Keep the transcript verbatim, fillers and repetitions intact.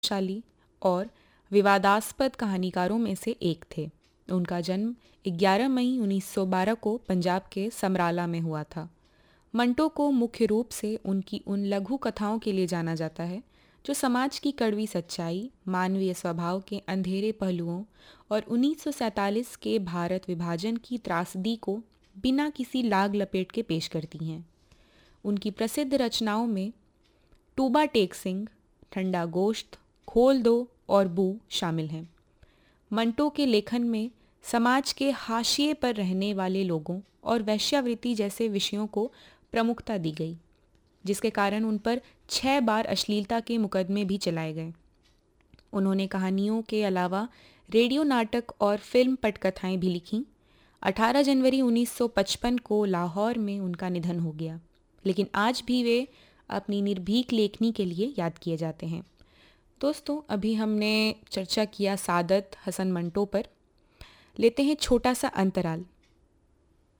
शाली और विवादास्पद कहानीकारों में से एक थे। उनका जन्म ग्यारह मई उन्नीस सौ बारह को पंजाब के समराला में हुआ था। मंटो को मुख्य रूप से उनकी उन लघु कथाओं के लिए जाना जाता है जो समाज की कड़वी सच्चाई, मानवीय स्वभाव के अंधेरे पहलुओं और उन्नीस सौ सैंतालीस के भारत विभाजन की त्रासदी को बिना किसी लाग लपेट के पेश करती हैं। उनकी प्रसिद्ध रचनाओं में टूबा टेक सिंह, ठंडा गोश्त, खोल दो और बू शामिल हैं। मंटो के लेखन में समाज के हाशिए पर रहने वाले लोगों और वेश्यावृत्ति जैसे विषयों को प्रमुखता दी गई, जिसके कारण उन पर छह बार अश्लीलता के मुकदमे भी चलाए गए। उन्होंने कहानियों के अलावा रेडियो नाटक और फिल्म पटकथाएं भी लिखीं। अठारह जनवरी उन्नीस सौ पचपन को लाहौर में उनका निधन हो गया, लेकिन आज भी वे अपनी निर्भीक लेखनी के लिए याद किए जाते हैं। दोस्तों, अभी हमने चर्चा किया सादत हसन मंटो पर। लेते हैं छोटा सा अंतराल।